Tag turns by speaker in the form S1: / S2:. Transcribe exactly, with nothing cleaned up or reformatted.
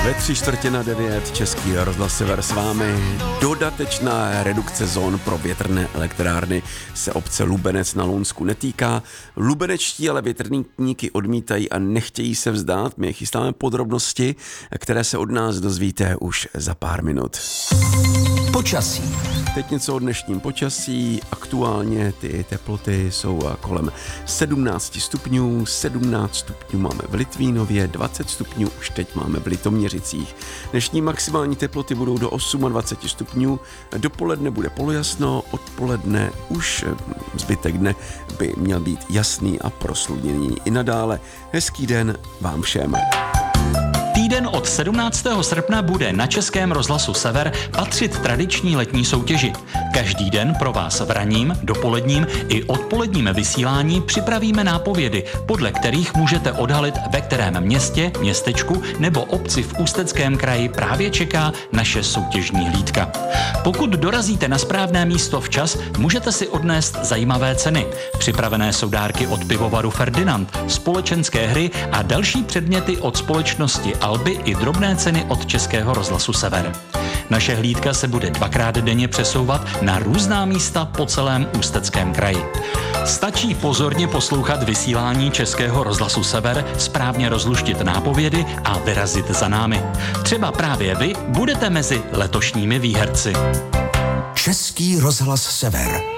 S1: Ve tři čtvrtě na devět Český rozhlas Sever s vámi. Dodatečná redukce zón pro větrné elektrárny se obce Lubenec na Lounsku netýká. Lubenečtí ale větrníky odmítají a nechtějí se vzdát. My chystáme podrobnosti, které se od nás dozvíte už za pár minut.
S2: Počasí.
S1: Teď něco o dnešním počasí. Aktuálně ty teploty jsou kolem sedmnáct stupňů, sedmnáct stupňů máme v Litvínově, dvacet stupňů už teď máme v Litoměřicích. Dnešní maximální teploty budou do dvacet osm stupňů, dopoledne bude polojasno, odpoledne už zbytek dne by měl být jasný a proslunněný i nadále. Hezký den vám všem.
S3: Týden od sedmnáctého srpna bude na Českém rozhlasu Sever patřit tradiční letní soutěži. Každý den pro vás v ranním, dopoledním i odpoledním vysílání připravíme nápovědy, podle kterých můžete odhalit, ve kterém městě, městečku nebo obci v Ústeckém kraji právě čeká naše soutěžní hlídka. Pokud dorazíte na správné místo včas, můžete si odnést zajímavé ceny. Připravené jsou dárky od pivovaru Ferdinand, společenské hry a další předměty od společnosti Alby i drobné ceny od Českého rozhlasu Sever. Naše hlídka se bude dvakrát denně přesouvat na různá místa po celém Ústeckém kraji. Stačí pozorně poslouchat vysílání Českého rozhlasu Sever, správně rozluštit nápovědy a vyrazit za námi. Třeba právě vy budete mezi letošními výherci.
S2: Český rozhlas Sever.